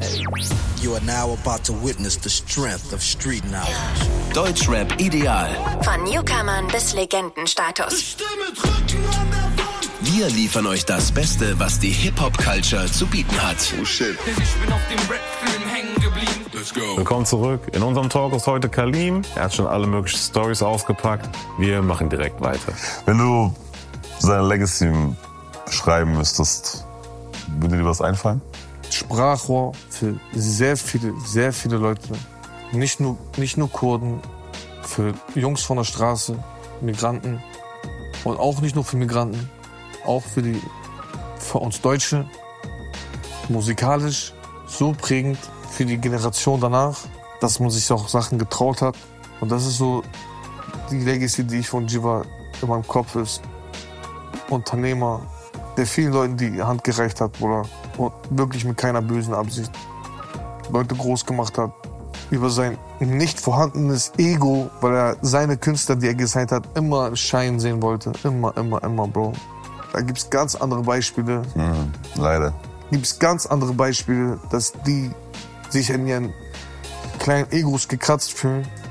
You are now about to witness the strength of street knowledge. Deutschrap ideal. Von Newcomern bis Legendenstatus. Wir liefern euch das Beste, was die Hip-Hop-Culture zu bieten hat. Oh shit. Ich bin auf dem Rap-Film hängen geblieben. Let's go. Willkommen zurück. In unserem Talk ist heute Kalim. Er hat schon alle möglichen Storys ausgepackt. Wir machen direkt weiter. Wenn du seine Legacy beschreiben müsstest, würde dir was einfallen? Sprachrohr für sehr viele Leute. Nicht nur Kurden, für Jungs von der Straße, Migranten. Und auch nicht nur für Migranten, auch für uns Deutsche. Musikalisch so prägend für die Generation danach, dass man sich auch Sachen getraut hat. Und das ist so die Legacy, die ich von Jiva in meinem Kopf ist. Unternehmer, der vielen Leuten die Hand gereicht hat, Bruder. Und wirklich mit keiner bösen Absicht Leute groß gemacht hat. Über sein nicht vorhandenes Ego, weil er seine Künstler, die er gesigned hat, immer Schein sehen wollte. Immer, Bro. Da gibt's ganz andere Beispiele. Leider. Gibt's ganz andere Beispiele, dass die sich in ihren kleinen Egos gekratzt fühlen